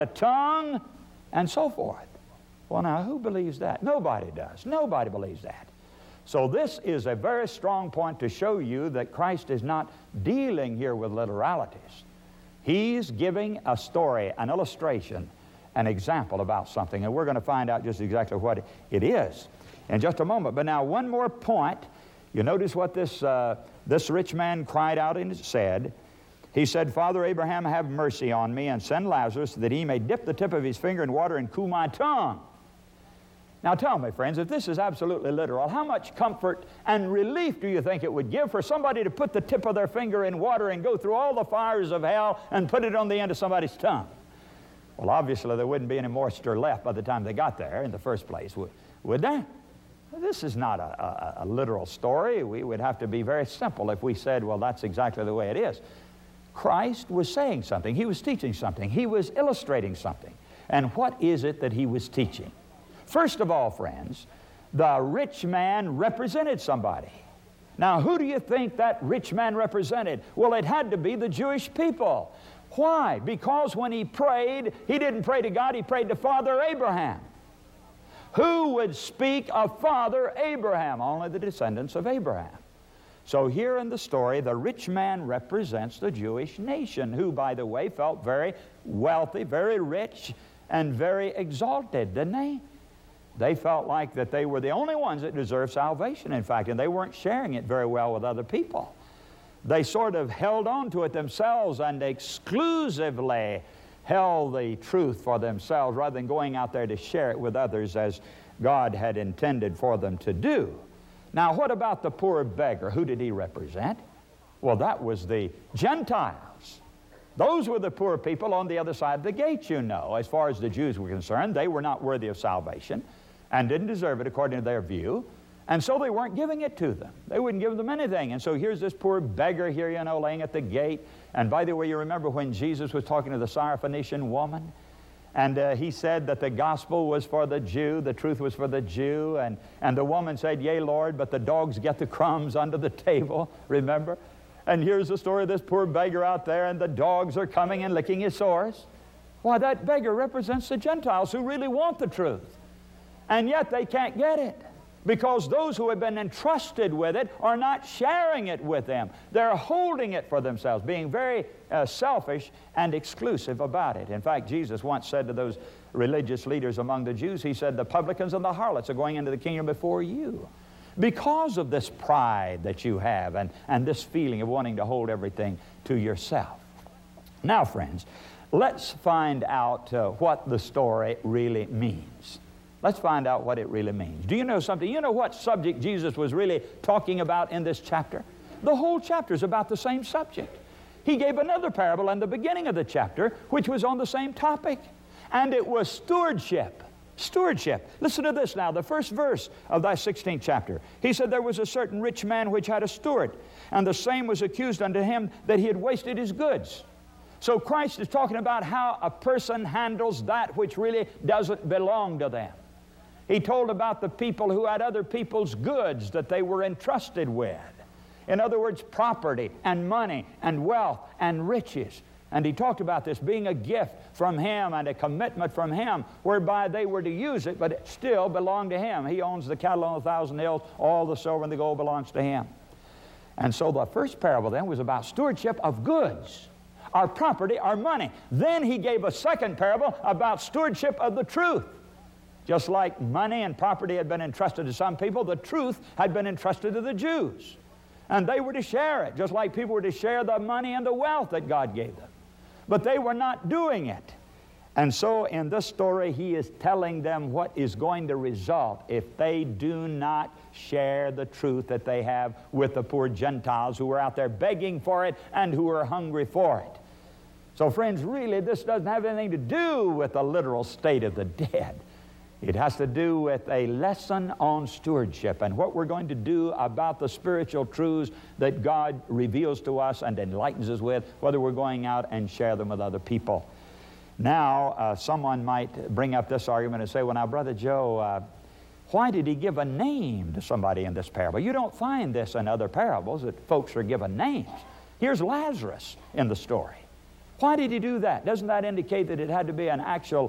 a tongue, and so forth. Well, now, who believes that? Nobody does. Nobody believes that. So this is a very strong point to show you that Christ is not dealing here with literalities. He's giving a story, an illustration, an example about something, and we're going to find out just exactly what it is in just a moment. But now, one more point. You notice what this rich man cried out and said. He said, Father Abraham, have mercy on me, and send Lazarus that he may dip the tip of his finger in water and cool my tongue. Now tell me, friends, if this is absolutely literal, how much comfort and relief do you think it would give for somebody to put the tip of their finger in water and go through all the fires of hell and put it on the end of somebody's tongue? Well, obviously there wouldn't be any moisture left by the time they got there in the first place, would there? Well, this is not a literal story. We would have to be very simple if we said, well, that's exactly the way it is. Christ was saying something. He was teaching something. He was illustrating something. And what is it that he was teaching? First of all, friends, the rich man represented somebody. Now, who do you think that rich man represented? Well, it had to be the Jewish people. Why? Because when he prayed, he didn't pray to God, he prayed to Father Abraham. Who would speak of Father Abraham? Only the descendants of Abraham. So here in the story, the rich man represents the Jewish nation, who, by the way, felt very wealthy, very rich, and very exalted, didn't they? They felt like that they were the only ones that deserved salvation, in fact, and they weren't sharing it very well with other people. They sort of held on to it themselves and exclusively held the truth for themselves rather than going out there to share it with others as God had intended for them to do. Now, what about the poor beggar? Who did he represent? Well, that was the Gentiles. Those were the poor people on the other side of the gate, you know. As far as the Jews were concerned, they were not worthy of salvation and didn't deserve it according to their view. And so they weren't giving it to them. They wouldn't give them anything. And so here's this poor beggar here, you know, laying at the gate. And by the way, you remember when Jesus was talking to the Syrophoenician woman? And he said that the gospel was for the Jew, the truth was for the Jew. And the woman said, yea, Lord, but the dogs get the crumbs under the table, remember? And here's the story of this poor beggar out there, and the dogs are coming and licking his sores. Why, that beggar represents the Gentiles who really want the truth. And yet they can't get it, because those who have been entrusted with it are not sharing it with them. They're holding it for themselves, being very selfish and exclusive about it. In fact, Jesus once said to those religious leaders among the Jews, he said, the publicans and the harlots are going into the kingdom before you, because of this pride that you have and this feeling of wanting to hold everything to yourself. Now, friends, let's find out what the story really means. Let's find out what it really means. Do you know something? You know what subject Jesus was really talking about in this chapter? The whole chapter is about the same subject. He gave another parable in the beginning of the chapter, which was on the same topic, and it was stewardship. Stewardship. Listen to this now, the first verse of that 16th chapter. He said, there was a certain rich man which had a steward, and the same was accused unto him that he had wasted his goods. So Christ is talking about how a person handles that which really doesn't belong to them. He told about the people who had other people's goods that they were entrusted with. In other words, property and money and wealth and riches. And he talked about this being a gift from him and a commitment from him whereby they were to use it, but it still belonged to him. He owns the cattle on 1,000 hills. All the silver and the gold belongs to him. And so the first parable then was about stewardship of goods, our property, our money. Then he gave a second parable about stewardship of the truth. Just like money and property had been entrusted to some people, the truth had been entrusted to the Jews. And they were to share it, just like people were to share the money and the wealth that God gave them. But they were not doing it. And so in this story, he is telling them what is going to result if they do not share the truth that they have with the poor Gentiles who are out there begging for it and who are hungry for it. So friends, really this doesn't have anything to do with the literal state of the dead. It has to do with a lesson on stewardship and what we're going to do about the spiritual truths that God reveals to us and enlightens us with, whether we're going out and share them with other people. Now, someone might bring up this argument and say, well, now, Brother Joe, why did he give a name to somebody in this parable? You don't find this in other parables, that folks are given names. Here's Lazarus in the story. Why did he do that? Doesn't that indicate that it had to be an actual